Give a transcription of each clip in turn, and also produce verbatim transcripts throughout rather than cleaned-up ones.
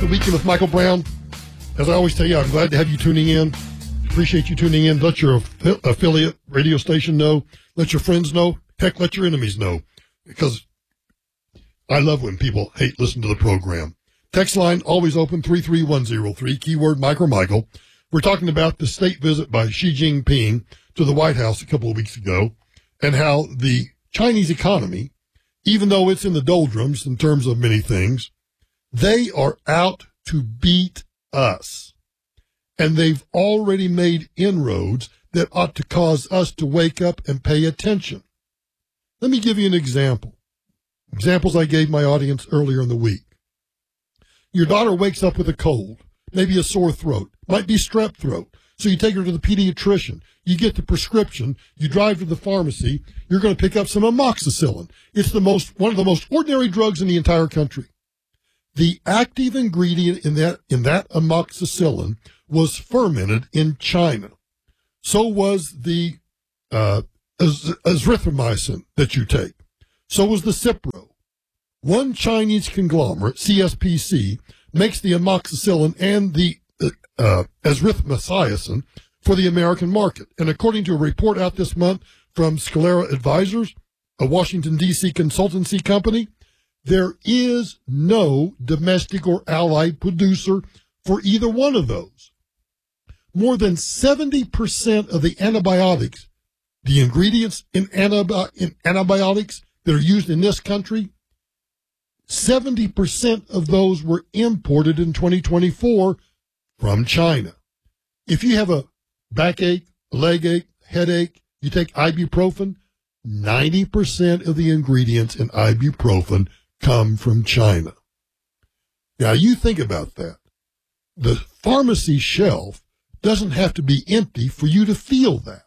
The Weekend with Michael Brown. As I always tell you, I'm glad to have you tuning in. Appreciate you tuning in. Let your aff- affiliate radio station know. Let your friends know. Heck, let your enemies know. Because I love when people hate listen to the program. Text line always open, three three one zero three, keyword Mike or Michael. We're talking about the state visit by Xi Jinping to the White House a couple of weeks ago and how the Chinese economy, even though it's in the doldrums in terms of many things, they are out to beat us. And they've already made inroads that ought to cause us to wake up and pay attention. Let me give you an example. Examples I gave my audience earlier in the week. Your daughter wakes up with a cold, maybe a sore throat, might be strep throat. So you take her to the pediatrician. You get the prescription. You drive to the pharmacy. You're going to pick up some amoxicillin. It's the most, one of the most ordinary drugs in the entire country. The active ingredient in that, in that amoxicillin was fermented in China. So was the, uh, azithromycin that you take. So was the Cipro. One Chinese conglomerate, C S P C, makes the amoxicillin and the uh, azithromycin for the American market. And according to a report out this month from Scalera Advisors, a Washington, D C consultancy company, there is no domestic or allied producer for either one of those. More than seventy percent of the antibiotics, the ingredients in, antibi- in antibiotics that are used in this country, seventy percent of those were imported in twenty twenty-four from China. If you have a backache, a leg ache, headache, you take ibuprofen, ninety percent of the ingredients in ibuprofen come from China. Now, you think about that. The pharmacy shelf doesn't have to be empty for you to feel that.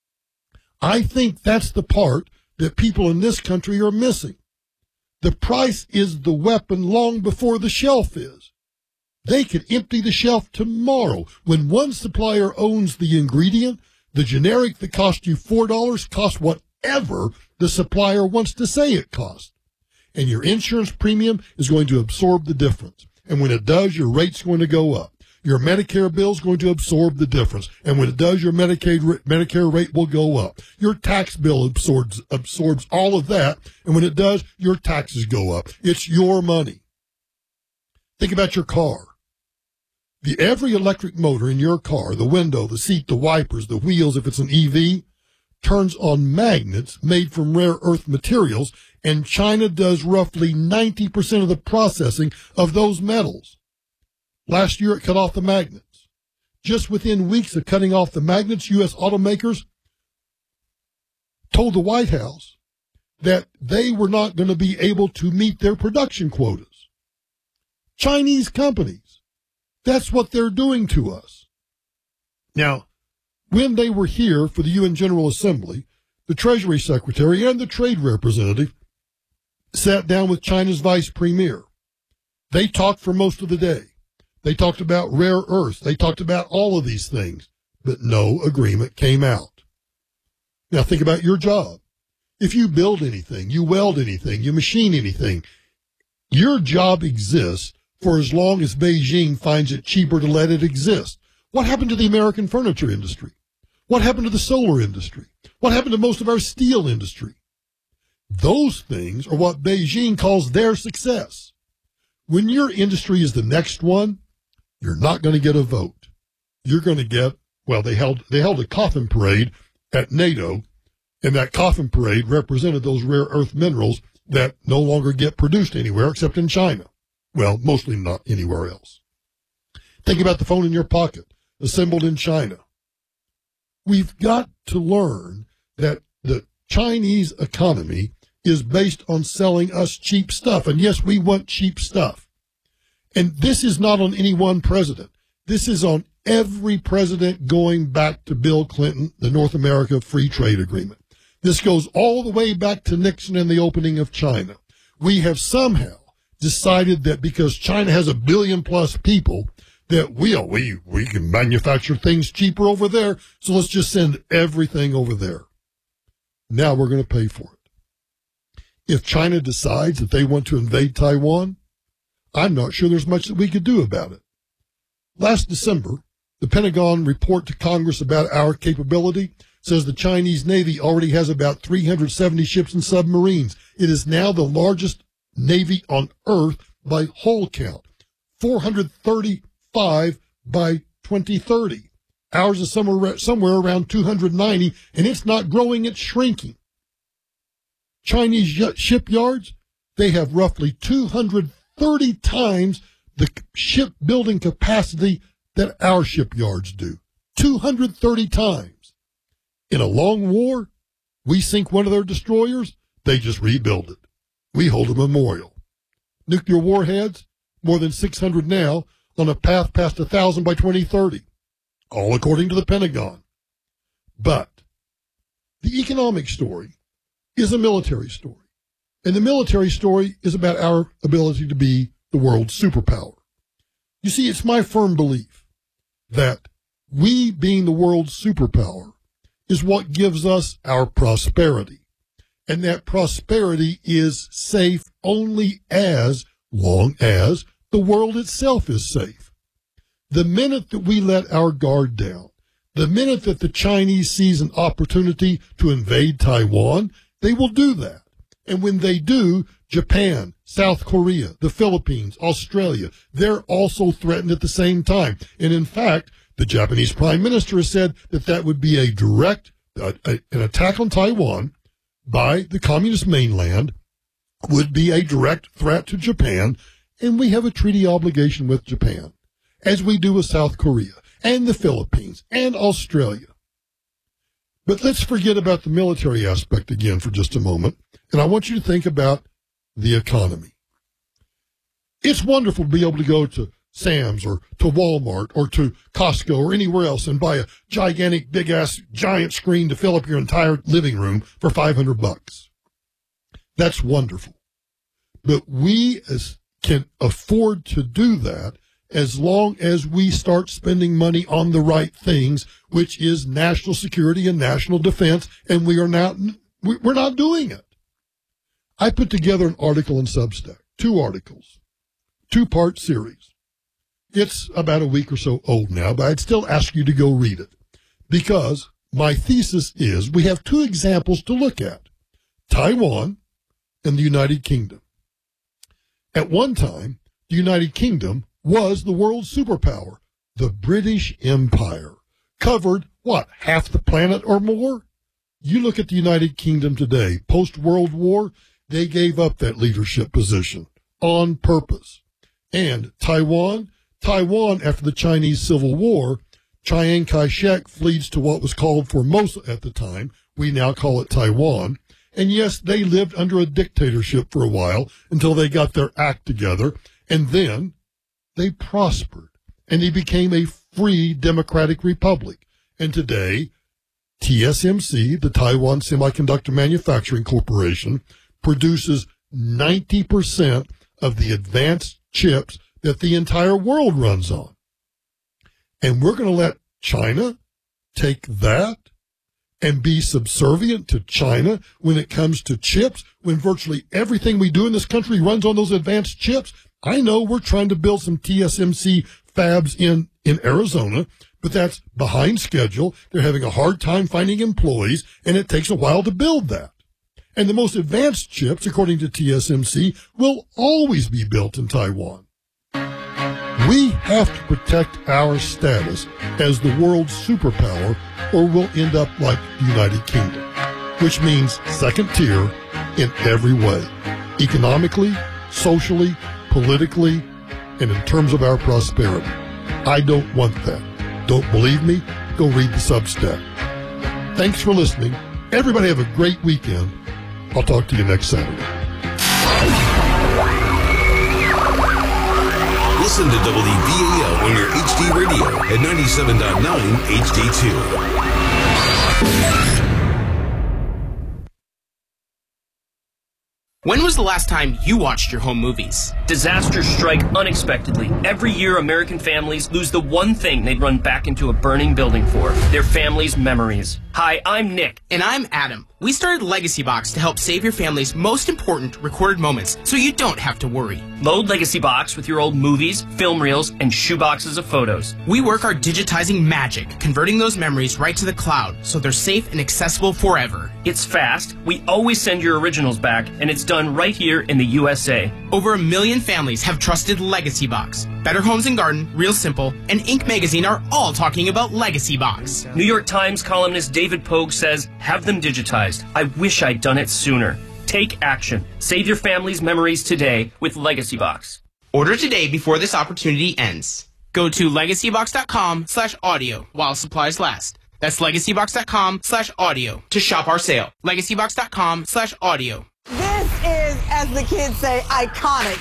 I think that's the part that people in this country are missing. The price is the weapon long before the shelf is. They could empty the shelf tomorrow. When one supplier owns the ingredient, the generic that costs you four dollars costs whatever the supplier wants to say it costs. And your insurance premium is going to absorb the difference. And when it does, your rate's going to go up. Your Medicare bill is going to absorb the difference. And when it does, your Medicaid, Medicare rate will go up. Your tax bill absorbs, absorbs all of that. And when it does, your taxes go up. It's your money. Think about your car. The every electric motor in your car, the window, the seat, the wipers, the wheels, if it's an E V, turns on magnets made from rare earth materials, and China does roughly ninety percent of the processing of those metals. Last year, it cut off the magnets. Just within weeks of cutting off the magnets, U S automakers told the White House that they were not going to be able to meet their production quotas. Chinese companies. That's what they're doing to us. Now, when they were here for the U N General Assembly, the Treasury Secretary and the Trade Representative sat down with China's Vice Premier. They talked for most of the day. They talked about rare earths. They talked about all of these things, but no agreement came out. Now think about your job. If you build anything, you weld anything, you machine anything, your job exists for as long as Beijing finds it cheaper to let it exist. What happened to the American furniture industry? What happened to the solar industry? What happened to most of our steel industry? Those things are what Beijing calls their success. When your industry is the next one, you're not going to get a vote. You're going to get, well, they held, they held a coffin parade at NATO, and that coffin parade represented those rare earth minerals that no longer get produced anywhere except in China. Well, mostly not anywhere else. Think about the phone in your pocket, assembled in China. We've got to learn that the Chinese economy is based on selling us cheap stuff. And yes, we want cheap stuff. And this is not on any one president. This is on every president going back to Bill Clinton, the North America Free Trade Agreement. This goes all the way back to Nixon and the opening of China. We have somehow decided that because China has a billion plus people, that we, we, we can manufacture things cheaper over there, so let's just send everything over there. Now we're going to pay for it. If China decides that they want to invade Taiwan, I'm not sure there's much that we could do about it. Last December, the Pentagon report to Congress about our capability says the Chinese Navy already has about three hundred seventy ships and submarines. It is now the largest Navy on Earth by hull count, four hundred thirty-five by twenty thirty. Ours is somewhere, somewhere around two hundred ninety, and it's not growing, it's shrinking. Chinese shipyards, they have roughly two hundred thirty times the shipbuilding capacity that our shipyards do. two hundred thirty times. In a long war, we sink one of their destroyers, they just rebuild it. We hold a memorial. Nuclear warheads, more than six hundred now, on a path past one thousand by twenty thirty. All according to the Pentagon. But the economic story is a military story. And the military story is about our ability to be the world's superpower. You see, it's my firm belief that we being the world's superpower is what gives us our prosperity. And that prosperity is safe only as long as the world itself is safe. The minute that we let our guard down, the minute that the Chinese sees an opportunity to invade Taiwan, they will do that. And when they do, Japan, South Korea, the Philippines, Australia, they're also threatened at the same time. And in fact, the Japanese Prime Minister has said that that would be a direct, uh, a, an attack on Taiwan by the communist mainland would be a direct threat to Japan. And we have a treaty obligation with Japan, as we do with South Korea and the Philippines and Australia. But let's forget about the military aspect again for just a moment, and I want you to think about the economy. It's wonderful to be able to go to Sam's or to Walmart or to Costco or anywhere else and buy a gigantic, big-ass, giant screen to fill up your entire living room for five hundred bucks. That's wonderful. But we as can afford to do that as long as we start spending money on the right things, which is national security and national defense, and we are not, we're not doing it. I put together an article in Substack, two articles, two-part series. It's about a week or so old now, but I'd still ask you to go read it, because my thesis is we have two examples to look at, Taiwan and the United Kingdom. At one time, the United Kingdom was the world's superpower. The British Empire covered, what, half the planet or more? You look at the United Kingdom today, post-World War, they gave up that leadership position on purpose. And Taiwan, Taiwan, after the Chinese Civil War, Chiang Kai-shek flees to what was called Formosa at the time. We now call it Taiwan. And yes, they lived under a dictatorship for a while until they got their act together. And then they prospered, and they became a free democratic republic. And today, T S M C, the Taiwan Semiconductor Manufacturing Corporation, produces ninety percent of the advanced chips that the entire world runs on. And we're going to let China take that and be subservient to China when it comes to chips, when virtually everything we do in this country runs on those advanced chips? I know we're trying to build some T S M C fabs in, in Arizona, but that's behind schedule. They're having a hard time finding employees, and it takes a while to build that. And the most advanced chips, according to T S M C, will always be built in Taiwan. We have to protect our status as the world's superpower, or we'll end up like the United Kingdom, which means second tier in every way, economically, socially, politically, and in terms of our prosperity. I don't want that. Don't believe me? Go read the Substack. Thanks for listening. Everybody have a great weekend. I'll talk to you next Saturday. Listen to W B A L on your H D radio at ninety-seven point nine H D two. When was the last time you watched your home movies? Disasters strike unexpectedly. Every year, American families lose the one thing they'd run back into a burning building for, their family's memories. Hi, I'm Nick. And I'm Adam. We started Legacy Box to help save your family's most important recorded moments so you don't have to worry. Load Legacy Box with your old movies, film reels, and shoeboxes of photos. We work our digitizing magic, converting those memories right to the cloud so they're safe and accessible forever. It's fast, we always send your originals back, and it's done right here in the U S A. Over a million families have trusted Legacy Box. Better Homes and Garden, Real Simple, and Inc Magazine are all talking about Legacy Box. New York Times columnist David Pogue says, have them digitized. I wish I'd done it sooner. Take action. Save your family's memories today with Legacy Box. Order today before this opportunity ends. Go to legacybox.com slash audio while supplies last. That's legacybox.com slash audio to shop our sale. legacybox.com slash audio. This is, as the kids say, iconic.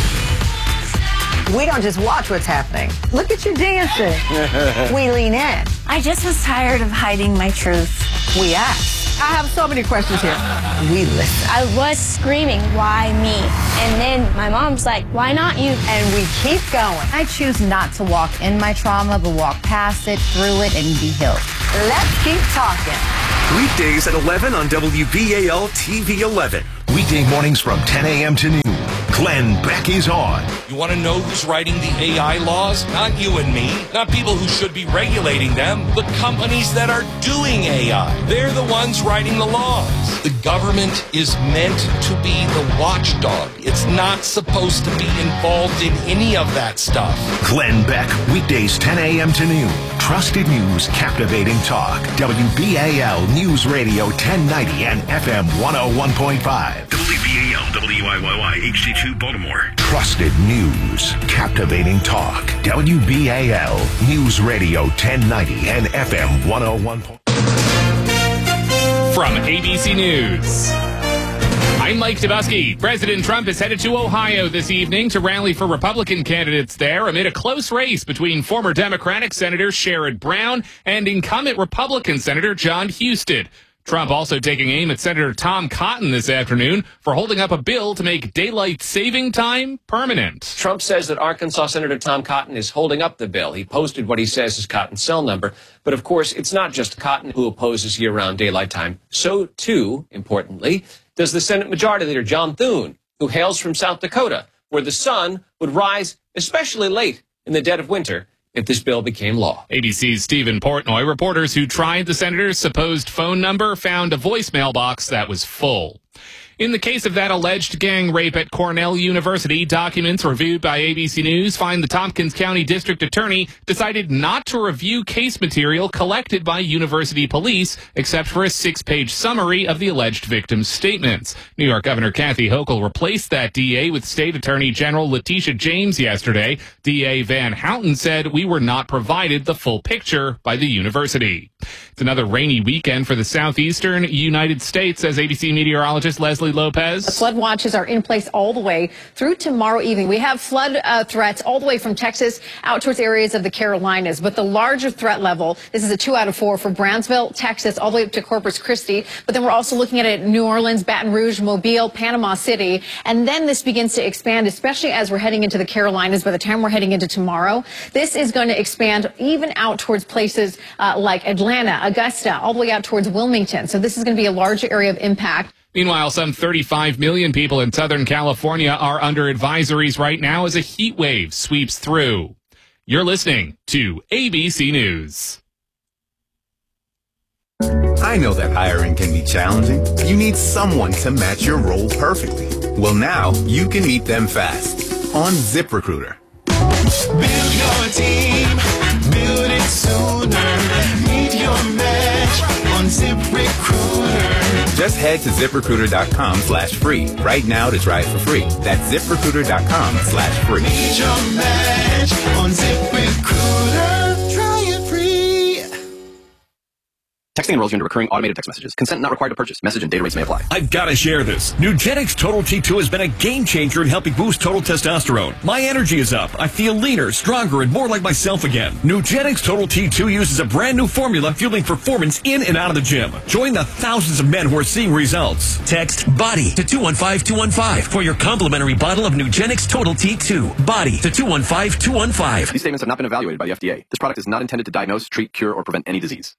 We don't just watch what's happening. Look at you dancing. We lean in. I just was tired of hiding my truth. We ask. I have so many questions here. We listen. I was screaming, why me? And then my mom's like, why not you? And we keep going. I choose not to walk in my trauma, but walk past it, through it, and be healed. Let's keep talking. Weekdays at eleven on W B A L T V eleven. Weekday mornings from ten a.m. to noon. Glenn Beck is on. You want to know who's writing the A I laws? Not you and me. Not people who should be regulating them. The companies that are doing A I. They're the ones writing the laws. The government is meant to be the watchdog. It's not supposed to be involved in any of that stuff. Glenn Beck, weekdays ten a.m. to noon. Trusted news, captivating talk. W B A L News Radio ten ninety and F M one oh one point five. W B A L W I Y Y H D two Baltimore. Trusted news, captivating talk. W B A L News Radio ten ninety and F M one oh one point five. From A B C News, I'm Mike Tabusky. President Trump is headed to Ohio this evening to rally for Republican candidates there amid a close race between former Democratic Senator Sherrod Brown and incumbent Republican Senator John Husted. Trump also taking aim at Senator Tom Cotton this afternoon for holding up a bill to make daylight saving time permanent. Trump says that Arkansas Senator Tom Cotton is holding up the bill. He posted what he says is Cotton's cell number. But of course, it's not just Cotton who opposes year-round daylight time. So, too, importantly, does the Senate Majority Leader John Thune, who hails from South Dakota, where the sun would rise especially late in the dead of winter if this bill became law. A B C's Stephen Portnoy, reporters who tried the senator's supposed phone number found a voicemail box that was full. In the case of that alleged gang rape at Cornell University, documents reviewed by A B C News find the Tompkins County District Attorney decided not to review case material collected by university police, except for a six-page summary of the alleged victim's statements. New York Governor Kathy Hochul replaced that D A with State Attorney General Letitia James yesterday. D A Van Houten said we were not provided the full picture by the university. It's another rainy weekend for the southeastern United States, says A B C meteorologist Leslie Lopez. The flood watches are in place all the way through tomorrow evening. We have flood uh, threats all the way from Texas out towards areas of the Carolinas. But the larger threat level, this is a two out of four for Brownsville, Texas, all the way up to Corpus Christi. But then we're also looking at it in New Orleans, Baton Rouge, Mobile, Panama City. And then this begins to expand, especially as we're heading into the Carolinas. By the time we're heading into tomorrow, this is going to expand even out towards places uh, like Atlanta, Augusta, all the way out towards Wilmington. So this is going to be a larger area of impact. Meanwhile, some thirty-five million people in Southern California are under advisories right now as a heat wave sweeps through. You're listening to A B C News. I know that hiring can be challenging. You need someone to match your role perfectly. Well, now you can meet them fast on ZipRecruiter. Build your team, build it sooner. Meet your match on ZipRecruiter. Just head to ZipRecruiter.com slash free right now to try it for free. That's ZipRecruiter.com slash free. Meet your match on ZipRecruiter. Try it free. Texting enrolls you into recurring automated text messages. Consent not required to purchase. Message and data rates may apply. I've got to share this. Nugenix Total T two has been a game changer in helping boost total testosterone. My energy is up. I feel leaner, stronger, and more like myself again. Nugenix Total T two uses a brand new formula fueling performance in and out of the gym. Join the thousands of men who are seeing results. Text BODY to two one five two one five for your complimentary bottle of Nugenix Total T two. BODY to two one five two one five. These statements have not been evaluated by the F D A. This product is not intended to diagnose, treat, cure, or prevent any disease.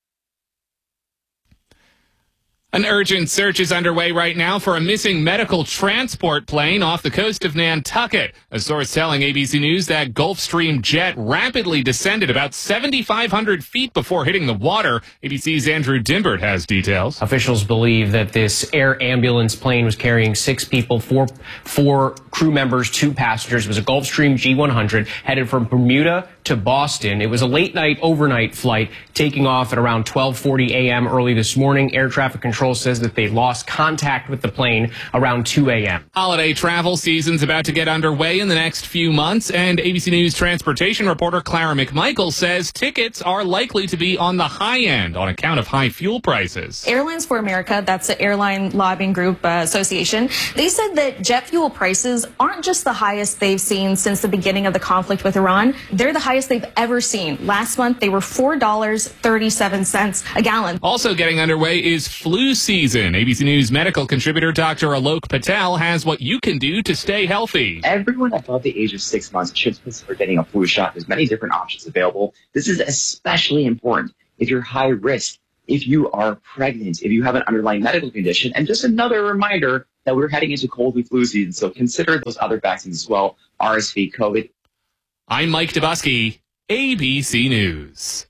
An urgent search is underway right now for a missing medical transport plane off the coast of Nantucket. A source telling A B C News that Gulfstream jet rapidly descended about seventy-five hundred feet before hitting the water. A B C's Andrew Dimbert has details. Officials believe that this air ambulance plane was carrying six people, four, four crew members, two passengers. It was a Gulfstream G one hundred headed from Bermuda to Boston. It was a late night overnight flight taking off at around twelve forty a.m. early this morning. Air traffic control says that they lost contact with the plane around two a.m. Holiday travel season's about to get underway in the next few months, and A B C News transportation reporter Clara McMichael says tickets are likely to be on the high end on account of high fuel prices. Airlines for America, that's the Airline Lobbying Group uh, Association, they said that jet fuel prices aren't just the highest they've seen since the beginning of the conflict with Iran. They're the highest they've ever seen. Last month, they were four dollars and thirty-seven cents a gallon. Also getting underway is flu season. A B C News medical contributor Doctor Alok Patel has what you can do to stay healthy. Everyone above the age of six months should consider getting a flu shot. There's many different options available. This is especially important if you're high risk, if you are pregnant, if you have an underlying medical condition. And just another reminder that we're heading into cold and flu season, so consider those other vaccines as well. R S V, COVID. I'm Mike Dubusky, A B C News.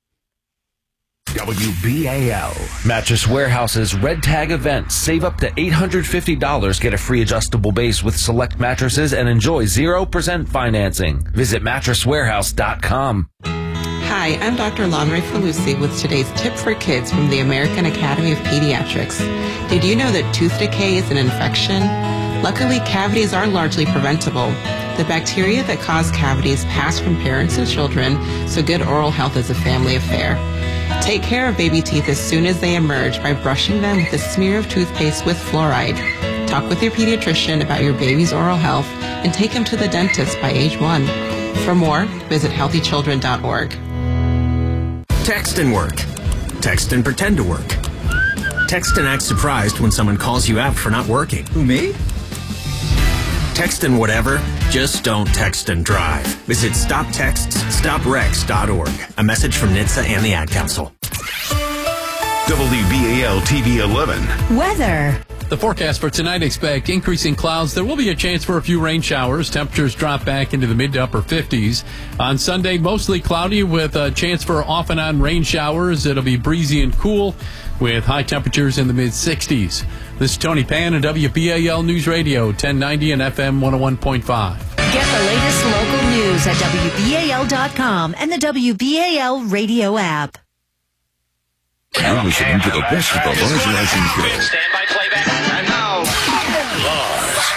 W B A L. Mattress Warehouse's Red Tag event. Save up to eight hundred fifty dollars. Get a free adjustable base with select mattresses and enjoy zero percent financing. Visit mattress warehouse dot com. Hi, I'm Doctor Lonray Falusi with today's tip for kids from the American Academy of Pediatrics. Did you know that tooth decay is an infection? Luckily, cavities are largely preventable. The bacteria that cause cavities pass from parents to children, so good oral health is a family affair. Take care of baby teeth as soon as they emerge by brushing them with a smear of toothpaste with fluoride. Talk with your pediatrician about your baby's oral health and take him to the dentist by age one. For more, visit healthy children dot org. Text and work. Text and pretend to work. Text and act surprised when someone calls you out for not working. Who, me? Text and whatever, just don't text and drive. Visit stop texts stop wrecks dot org. A message from N H T S A and the Ad Council. W B A L T V eleven. Weather. The forecast for tonight, expect increasing clouds. There will be a chance for a few rain showers. Temperatures drop back into the mid to upper fifties. On Sunday, mostly cloudy with a chance for off and on rain showers. It'll be breezy and cool with high temperatures in the mid sixties. This is Tony Pan and W B A L News Radio, ten ninety and F M one oh one point five. Get the latest local news at W B A L dot com and the W B A L radio app. You're listening to the best of the Lars Larson Show. Standby playback. And now, Lars.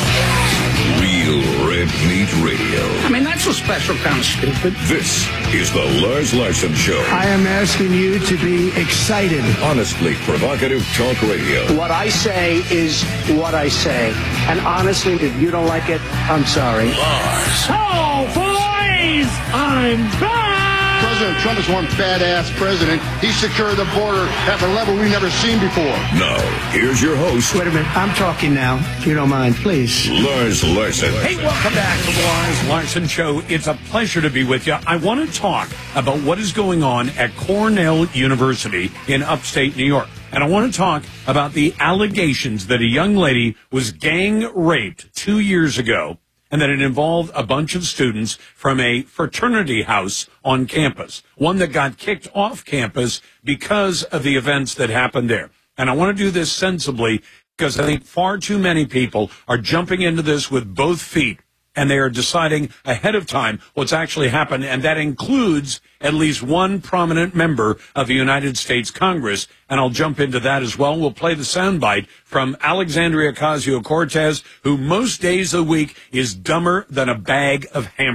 Real Red Meat Radio. I mean, that's a special kind of stupid. This is the Lars Larson Show. I am asking you to be excited. Honestly provocative talk radio. What I say is what I say. And honestly, if you don't like it, I'm sorry. Lars. Oh, boys! I'm back! President Trump is one badass president. He secured the border at a level we've never seen before. Now, here's your host. Wait a minute. I'm talking now, if you don't mind, please. Lars Larson. Hey, welcome back to the Lars Larson Show. It's a pleasure to be with you. I want to talk about what is going on at Cornell University in upstate New York. And I want to talk about the allegations that a young lady was gang raped two years ago, and that it involved a bunch of students from a fraternity house on campus, one that got kicked off campus because of the events that happened there. And I want to do this sensibly because I think far too many people are jumping into this with both feet, and they are deciding ahead of time what's actually happened, and that includes at least one prominent member of the United States Congress, and I'll jump into that as well. We'll play the soundbite from Alexandria Ocasio-Cortez, who most days of the week is dumber than a bag of hammers.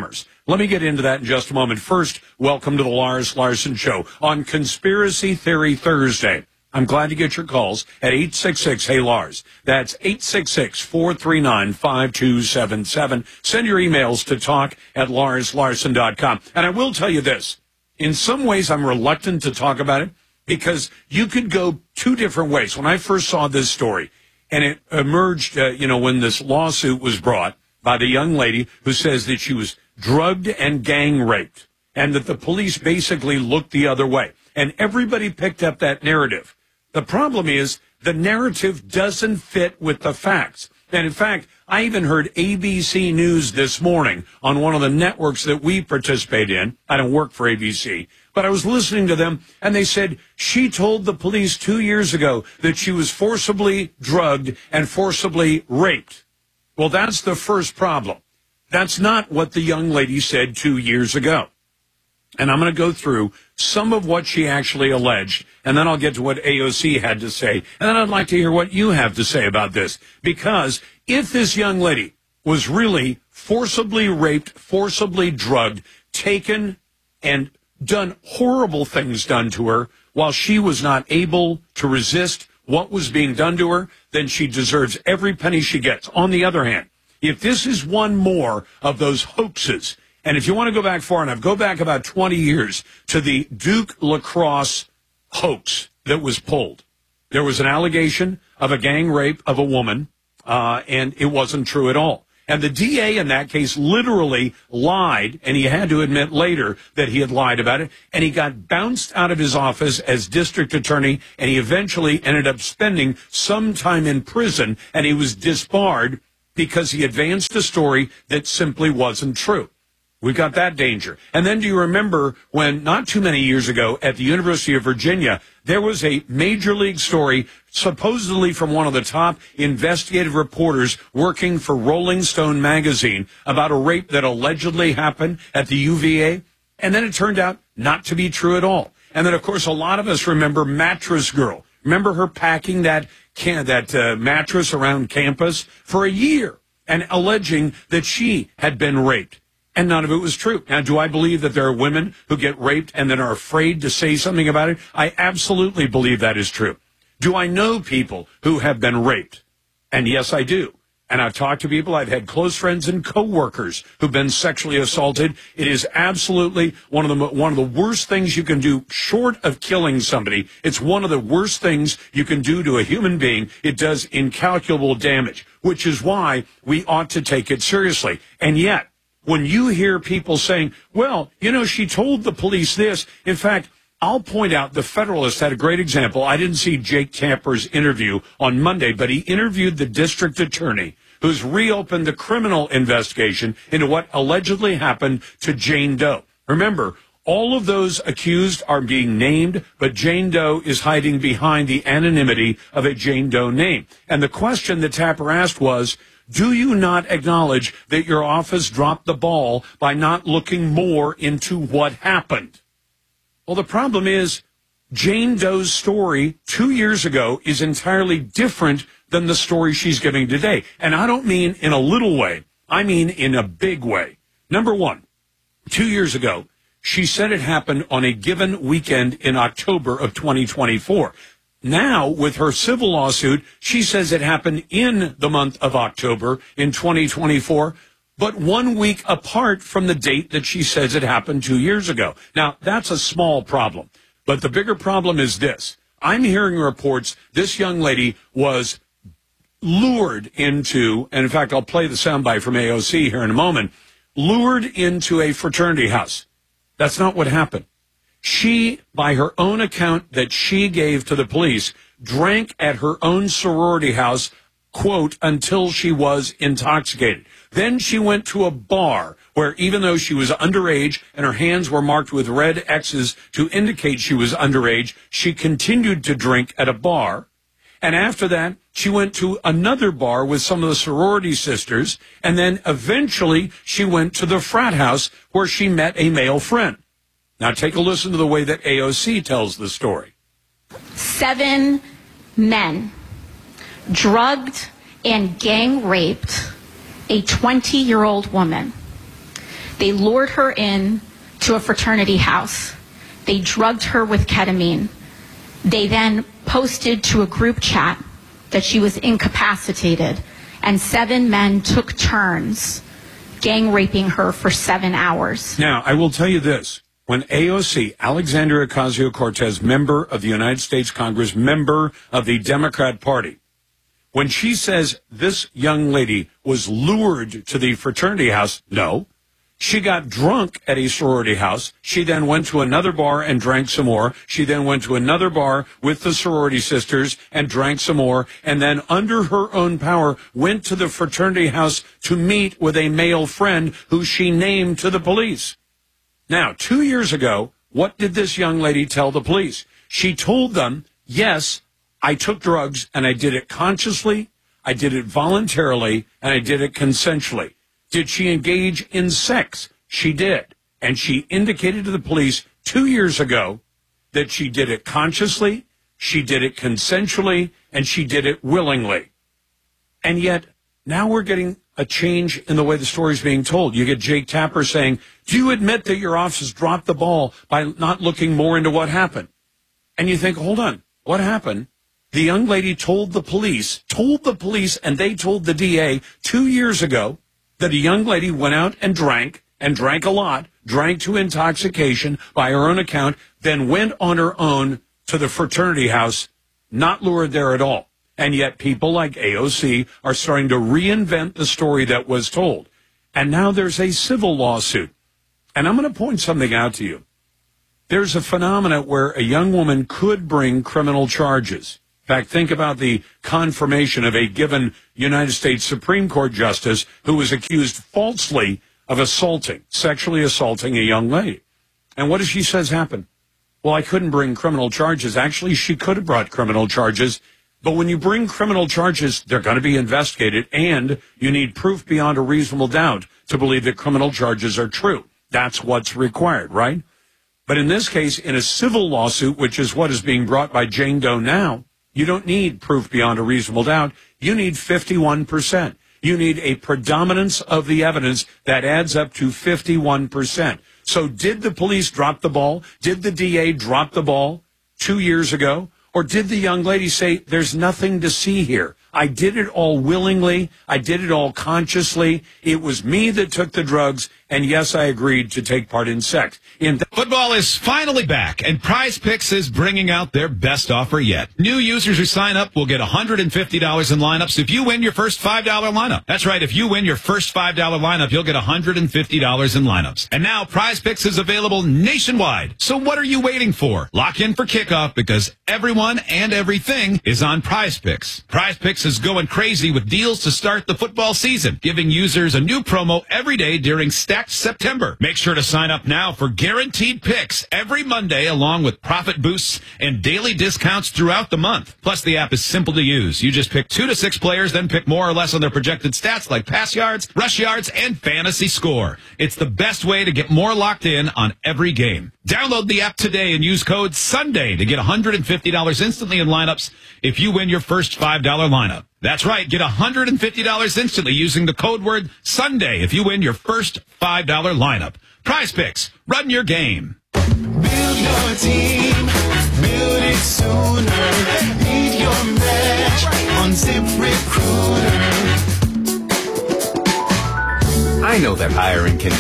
Let me get into that in just a moment. First, welcome to the Lars Larson Show on Conspiracy Theory Thursday. I'm glad to get your calls at eight six six, hey Lars. That's eight six six, four three nine, five two seven seven. Send your emails to talk at lars larson dot com. And I will tell you this. In some ways, I'm reluctant to talk about it because you could go two different ways. When I first saw this story, and it emerged, uh, you know, when this lawsuit was brought by the young lady who says that she was drugged and gang raped, and that the police basically looked the other way. And everybody picked up that narrative. The problem is the narrative doesn't fit with the facts. And in fact, I even heard A B C News this morning on one of the networks that we participate in. I don't work for A B C, but I was listening to them, and they said she told the police two years ago that she was forcibly drugged and forcibly raped. Well, that's the first problem. That's not what the young lady said two years ago. And I'm going to go through some of what she actually alleged, and then I'll get to what A O C had to say. And then I'd like to hear what you have to say about this. Because if this young lady was really forcibly raped, forcibly drugged, taken, and done horrible things done to her while she was not able to resist what was being done to her, then she deserves every penny she gets. On the other hand, if this is one more of those hoaxes, and if you want to go back far enough, go back about twenty years to the Duke Lacrosse hoax that was pulled. There was an allegation of a gang rape of a woman, uh, and it wasn't true at all. And the D A in that case literally lied, and he had to admit later that he had lied about it, and he got bounced out of his office as district attorney, and he eventually ended up spending some time in prison, and he was disbarred because he advanced a story that simply wasn't true. We've got that danger. And then do you remember when, not too many years ago, at the University of Virginia, there was a major league story, supposedly from one of the top investigative reporters working for Rolling Stone magazine, about a rape that allegedly happened at the U V A? And then it turned out not to be true at all. And then, of course, a lot of us remember Mattress Girl. Remember her packing that can, that uh, mattress around campus for a year and alleging that she had been raped. And none of it was true. Now, do I believe that there are women who get raped and then are afraid to say something about it? I absolutely believe that is true. Do I know people who have been raped? And yes, I do. And I've talked to people. I've had close friends and coworkers who've been sexually assaulted. It is absolutely one of the one of the worst things you can do, short of killing somebody. It's one of the worst things you can do to a human being. It does incalculable damage, which is why we ought to take it seriously. And yet, when you hear people saying, well, you know, she told the police this. In fact, I'll point out the Federalist had a great example. I didn't see Jake Tapper's interview on Monday, but he interviewed the district attorney who's reopened the criminal investigation into what allegedly happened to Jane Doe. Remember, all of those accused are being named, but Jane Doe is hiding behind the anonymity of a Jane Doe name. And the question that Tapper asked was, do you not acknowledge that your office dropped the ball by not looking more into what happened? Well, the problem is Jane Doe's story two years ago is entirely different than the story she's giving today. And I don't mean in a little way. I mean in a big way. Number one, two years ago, she said it happened on a given weekend in October of twenty twenty-four. Now, with her civil lawsuit, she says it happened in the month of October in twenty twenty-four, but one week apart from the date that she says it happened two years ago. Now, that's a small problem, but the bigger problem is this. I'm hearing reports this young lady was lured into, and in fact, I'll play the soundbite from A O C here in a moment, lured into a fraternity house. That's not what happened. She, by her own account that she gave to the police, drank at her own sorority house, quote, until she was intoxicated. Then she went to a bar where, even though she was underage and her hands were marked with red X's to indicate she was underage, she continued to drink at a bar. And after that, she went to another bar with some of the sorority sisters. And then eventually she went to the frat house where she met a male friend. Now, take a listen to the way that A O C tells the story. Seven men drugged and gang raped a twenty-year-old woman. They lured her in to a fraternity house. They drugged her with ketamine. They then posted to a group chat that she was incapacitated, and seven men took turns gang raping her for seven hours. Now, I will tell you this. When A O C, Alexandria Ocasio-Cortez, member of the United States Congress, member of the Democrat Party, when she says this young lady was lured to the fraternity house, no. She got drunk at a sorority house. She then went to another bar and drank some more. She then went to another bar with the sorority sisters and drank some more. And then under her own power went to the fraternity house to meet with a male friend who she named to the police. Now, two years ago, what did this young lady tell the police? She told them, yes, I took drugs and I did it consciously, I did it voluntarily, and I did it consensually. Did she engage in sex? She did. And she indicated to the police two years ago that she did it consciously, she did it consensually, and she did it willingly. And yet, now we're getting a change in the way the story is being told. You get Jake Tapper saying, do you admit that your officers dropped the ball by not looking more into what happened? And you think, hold on, what happened? The young lady told the police, told the police, and they told the D A two years ago that a young lady went out and drank, and drank a lot, drank to intoxication by her own account, then went on her own to the fraternity house, not lured there at all. And yet people like A O C are starting to reinvent the story that was told. And now there's a civil lawsuit. And I'm going to point something out to you. There's a phenomenon where a young woman could bring criminal charges. In fact, think about the confirmation of a given United States Supreme Court justice who was accused falsely of assaulting, sexually assaulting a young lady. And what does she says happened? Well, I couldn't bring criminal charges. Actually, she could have brought criminal charges. But when you bring criminal charges, they're going to be investigated, and you need proof beyond a reasonable doubt to believe that criminal charges are true. That's what's required, right? But in this case, in a civil lawsuit, which is what is being brought by Jane Doe now, you don't need proof beyond a reasonable doubt. You need fifty-one percent. You need a predominance of the evidence that adds up to fifty-one percent. So did the police drop the ball? Did the D A drop the ball two years ago? Or did the young lady say, there's nothing to see here? I did it all willingly. I did it all consciously. It was me that took the drugs. And yes, I agreed to take part in sex. In th- Football is finally back, and Prize Picks is bringing out their best offer yet. New users who sign up will get one hundred fifty dollars in lineups if you win your first five dollar lineup. That's right. If you win your first five dollar lineup, you'll get one hundred fifty dollars in lineups. And now Prize Picks is available nationwide. So what are you waiting for? Lock in for kickoff because everyone and everything is on Prize Picks. Prize Picks is going crazy with deals to start the football season, giving users a new promo every day during Stacked September. Make sure to sign up now for guaranteed picks every Monday, along with profit boosts and daily discounts throughout the month. Plus, the app is simple to use. You just pick two to six players, then pick more or less on their projected stats like pass yards, rush yards, and fantasy score. It's the best way to get more locked in on every game. Download the app today and use code SUNDAY to get one hundred fifty dollars instantly in lineups if you win your first five dollar lineup. That's right. Get one hundred fifty dollars instantly using the code word SUNDAY if you win your first five dollar lineup. Prize Picks. Run your game. Build your team. Build it sooner. Need your match on ZipRecruiter. I know that hiring can